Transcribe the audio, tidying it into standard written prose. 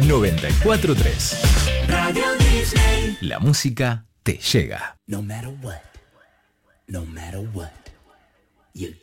94.3. Radio Disney. La música te llega. No matter what, you